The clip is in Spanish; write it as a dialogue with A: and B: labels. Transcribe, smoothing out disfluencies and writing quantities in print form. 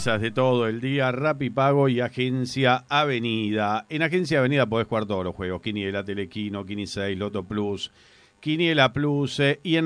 A: remesas de todo el día, Rapipago y Agencia Avenida. En Agencia Avenida podés jugar todos los juegos, Quiniela, Telequino, Quini 6, Loto Plus, Quiniela Plus y en